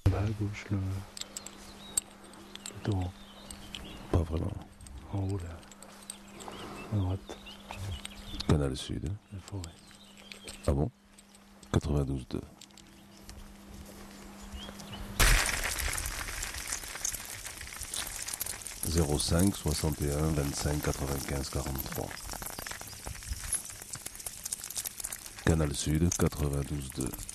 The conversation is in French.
Bah à gauche, le torrent. Pas vraiment. En haut là. À droite, Canal Sud. la forêt. Ah bon 92.2. « 05 61 25 95 43. Canal Sud 92.2.